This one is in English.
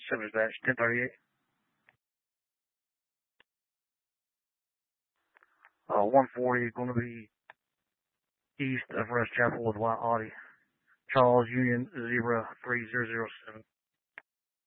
dispatch, 1038. 140, going to be east of Rest Chapel with white Audi. Charles Union 03007.